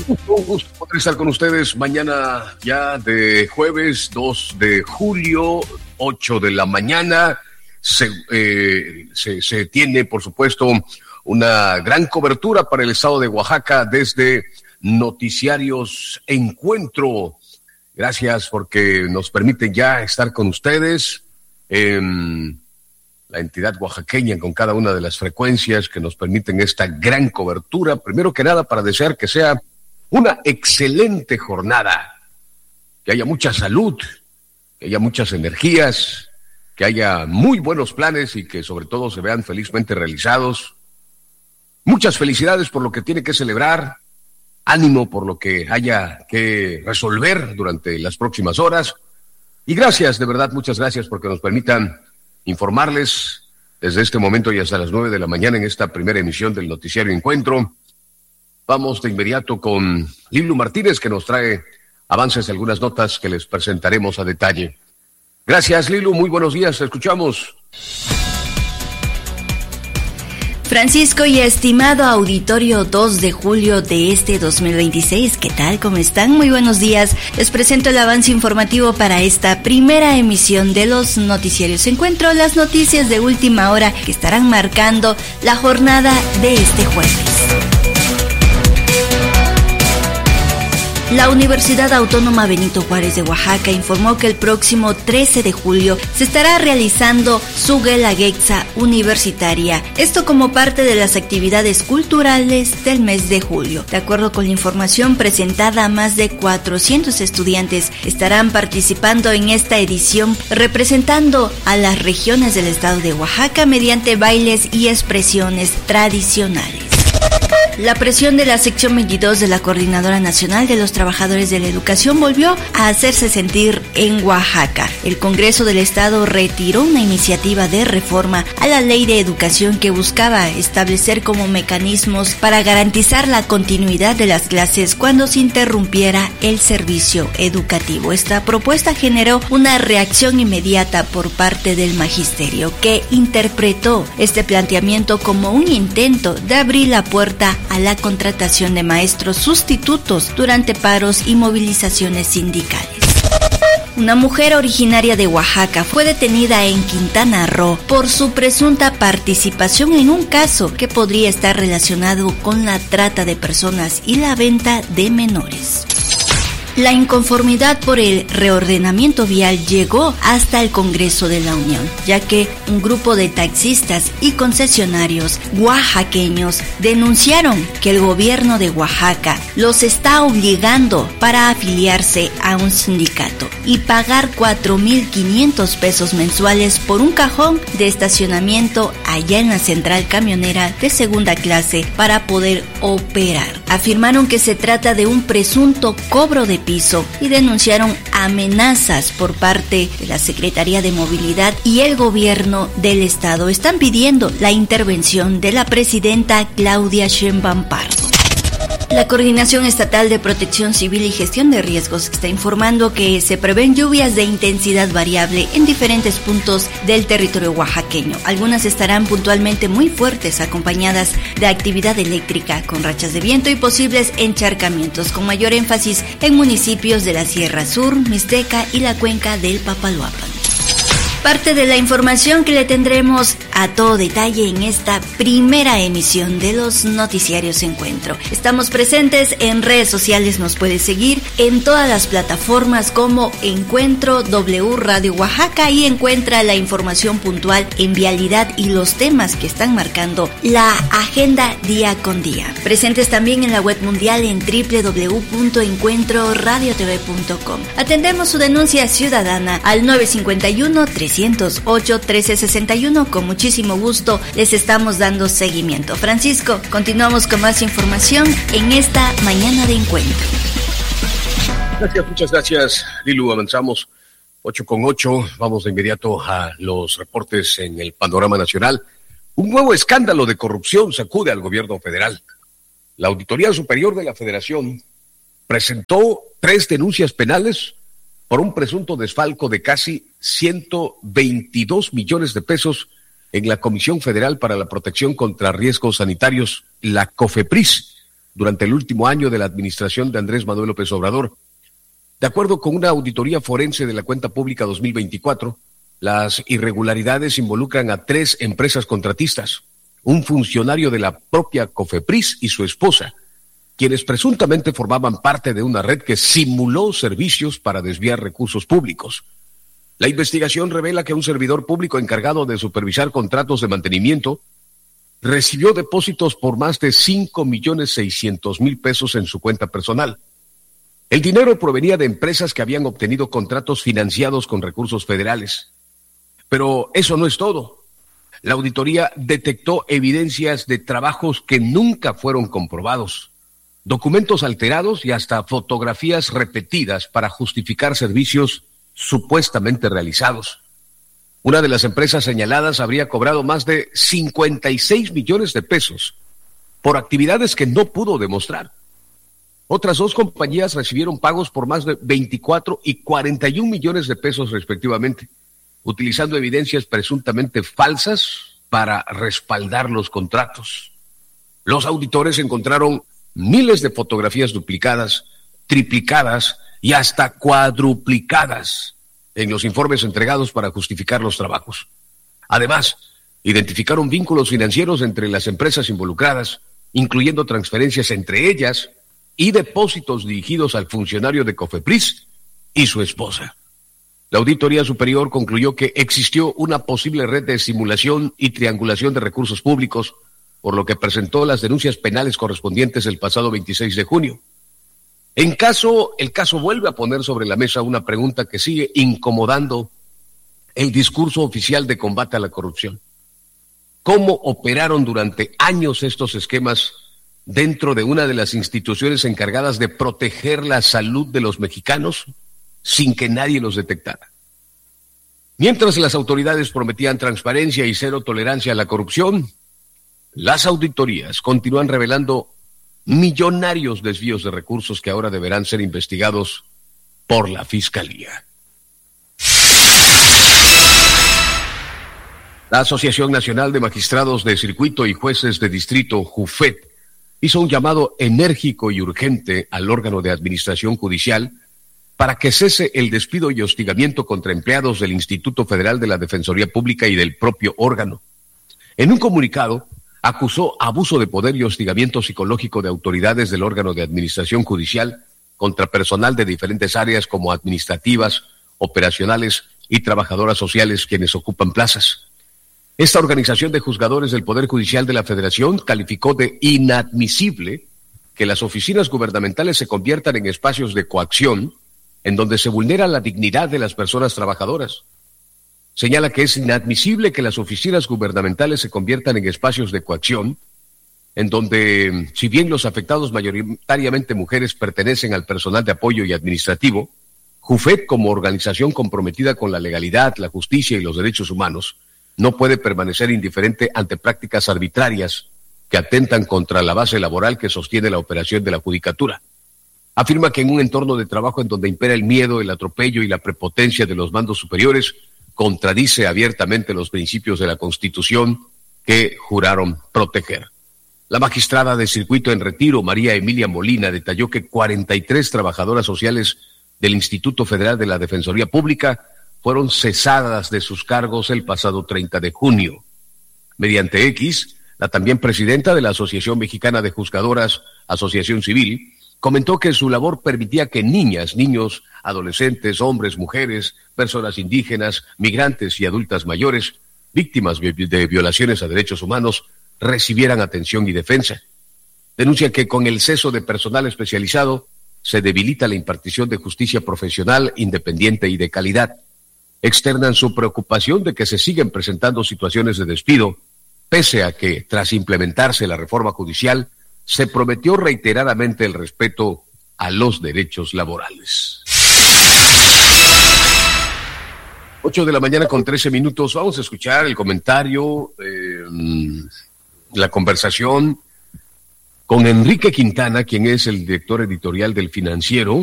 Un gusto poder estar con ustedes mañana ya de jueves 2 de julio, 8 de la mañana. Se tiene, por supuesto, una gran cobertura para el estado de Oaxaca desde Noticiarios Encuentro. Gracias porque nos permiten ya estar con ustedes en la entidad oaxaqueña con cada una de las frecuencias que nos permiten esta gran cobertura. Primero que nada, para desear que sea una excelente jornada, que haya mucha salud, que haya muchas energías, que haya muy buenos planes y que sobre todo se vean felizmente realizados. Muchas felicidades por lo que tiene que celebrar, ánimo por lo que haya que resolver durante las próximas horas. Y gracias, de verdad, muchas gracias porque nos permitan informarles desde este momento y hasta las 9 de la mañana en esta primera emisión del Noticiario Encuentro. Vamos de inmediato con Lilu Martínez, que nos trae avances de algunas notas que les presentaremos a detalle. Gracias, Lilu, muy buenos días, te escuchamos. Francisco y estimado auditorio, 2 de julio de este 2026, ¿qué tal? ¿Cómo están? Muy buenos días. Les presento el avance informativo para esta primera emisión de los Noticiarios Encuentro, las noticias de última hora que estarán marcando la jornada de este jueves. La Universidad Autónoma Benito Juárez de Oaxaca informó que el próximo 13 de julio se estará realizando su Guelaguetza Universitaria, esto como parte de las actividades culturales del mes de julio. De acuerdo con la información presentada, más de 400 estudiantes estarán participando en esta edición, representando a las regiones del estado de Oaxaca mediante bailes y expresiones tradicionales. La presión de la sección 22 de la Coordinadora Nacional de los Trabajadores de la Educación volvió a hacerse sentir en Oaxaca. El Congreso del Estado retiró una iniciativa de reforma a la Ley de Educación que buscaba establecer como mecanismos para garantizar la continuidad de las clases cuando se interrumpiera el servicio educativo. Esta propuesta generó una reacción inmediata por parte del magisterio, que interpretó este planteamiento como un intento de abrir la puerta a la contratación de maestros sustitutos durante paros y movilizaciones sindicales. Una mujer originaria de Oaxaca fue detenida en Quintana Roo por su presunta participación en un caso que podría estar relacionado con la trata de personas y la venta de menores. La inconformidad por el reordenamiento vial llegó hasta el Congreso de la Unión, ya que un grupo de taxistas y concesionarios oaxaqueños denunciaron que el gobierno de Oaxaca los está obligando para afiliarse a un sindicato y pagar 4,500 pesos mensuales por un cajón de estacionamiento allá en la central camionera de segunda clase para poder operar. Afirmaron que se trata de un presunto cobro de piso y denunciaron amenazas por parte de la Secretaría de Movilidad y el gobierno del estado. Están pidiendo la intervención de la presidenta Claudia Sheinbaum Pardo. La Coordinación Estatal de Protección Civil y Gestión de Riesgos está informando que se prevén lluvias de intensidad variable en diferentes puntos del territorio oaxaqueño. Algunas estarán puntualmente muy fuertes, acompañadas de actividad eléctrica con rachas de viento y posibles encharcamientos, con mayor énfasis en municipios de la Sierra Sur, Mixteca y la cuenca del Papaloapan. Parte de la información que le tendremos a todo detalle en esta primera emisión de los Noticiarios Encuentro. Estamos presentes en redes sociales, nos puede seguir en todas las plataformas como Encuentro W Radio Oaxaca y encuentra la información puntual en vialidad y los temas que están marcando la agenda día con día. Presentes también en la web mundial en www.encuentroradiotv.com. Atendemos su denuncia ciudadana al 951-308-1361. Con muchísimo gusto les estamos dando seguimiento. Francisco, continuamos con más información en esta mañana de encuentro. Gracias, muchas gracias, Lilu. Avanzamos 8:08. Vamos de inmediato a los reportes en el panorama nacional. Un nuevo escándalo de corrupción sacude al gobierno federal. La Auditoría Superior de la Federación presentó 3 denuncias penales por un presunto desfalco de casi 122 millones de pesos en la Comisión Federal para la Protección contra Riesgos Sanitarios, la COFEPRIS. durante el último año de la administración de Andrés Manuel López Obrador. De acuerdo con una auditoría forense de la cuenta pública 2024, las irregularidades involucran a 3 empresas contratistas, un funcionario de la propia COFEPRIS y su esposa, quienes presuntamente formaban parte de una red que simuló servicios para desviar recursos públicos. La investigación revela que un servidor público encargado de supervisar contratos de mantenimiento recibió depósitos por más de 5.600.000 pesos en su cuenta personal. El dinero provenía de empresas que habían obtenido contratos financiados con recursos federales. Pero eso no es todo. La auditoría detectó evidencias de trabajos que nunca fueron comprobados, documentos alterados y hasta fotografías repetidas para justificar servicios supuestamente realizados. Una de las empresas señaladas habría cobrado más de 56 millones de pesos por actividades que no pudo demostrar. Otras 2 compañías recibieron pagos por más de 24 y 41 millones de pesos respectivamente, utilizando evidencias presuntamente falsas para respaldar los contratos. Los auditores encontraron miles de fotografías duplicadas, triplicadas y hasta cuadruplicadas en los informes entregados para justificar los trabajos. Además, identificaron vínculos financieros entre las empresas involucradas, incluyendo transferencias entre ellas y depósitos dirigidos al funcionario de COFEPRIS y su esposa. La Auditoría Superior concluyó que existió una posible red de simulación y triangulación de recursos públicos, por lo que presentó las denuncias penales correspondientes el pasado 26 de junio. El caso vuelve a poner sobre la mesa una pregunta que sigue incomodando el discurso oficial de combate a la corrupción. ¿Cómo operaron durante años estos esquemas dentro de una de las instituciones encargadas de proteger la salud de los mexicanos sin que nadie los detectara? Mientras las autoridades prometían transparencia y cero tolerancia a la corrupción, las auditorías continúan revelando millonarios desvíos de recursos que ahora deberán ser investigados por la Fiscalía. La Asociación Nacional de Magistrados de Circuito y Jueces de Distrito, JUFET, hizo un llamado enérgico y urgente al órgano de administración judicial para que cese el despido y hostigamiento contra empleados del Instituto Federal de la Defensoría Pública y del propio órgano. En un comunicado, acusó abuso de poder y hostigamiento psicológico de autoridades del órgano de administración judicial contra personal de diferentes áreas como administrativas, operacionales y trabajadoras sociales quienes ocupan plazas. Esta organización de juzgadores del Poder Judicial de la Federación calificó de inadmisible que las oficinas gubernamentales se conviertan en espacios de coacción en donde se vulnera la dignidad de las personas trabajadoras. Señala que es inadmisible que las oficinas gubernamentales se conviertan en espacios de coacción, en donde, si bien los afectados mayoritariamente mujeres pertenecen al personal de apoyo y administrativo, JUFET, como organización comprometida con la legalidad, la justicia y los derechos humanos, no puede permanecer indiferente ante prácticas arbitrarias que atentan contra la base laboral que sostiene la operación de la judicatura. Afirma que en un entorno de trabajo en donde impera el miedo, el atropello y la prepotencia de los mandos superiores, contradice abiertamente los principios de la Constitución que juraron proteger. La magistrada de circuito en retiro, María Emilia Molina, detalló que 43 trabajadoras sociales del Instituto Federal de la Defensoría Pública fueron cesadas de sus cargos el pasado 30 de junio. Mediante X, la también presidenta de la Asociación Mexicana de Juzgadoras, Asociación Civil, comentó que su labor permitía que niñas, niños, adolescentes, hombres, mujeres, personas indígenas, migrantes y adultas mayores, víctimas de violaciones a derechos humanos, recibieran atención y defensa. Denuncia que con el ceso de personal especializado se debilita la impartición de justicia profesional, independiente y de calidad. Externan su preocupación de que se siguen presentando situaciones de despido, pese a que, tras implementarse la reforma judicial, se prometió reiteradamente el respeto a los derechos laborales. 8:13 a.m. Vamos a escuchar el comentario, la conversación con Enrique Quintana, quien es el director editorial del Financiero.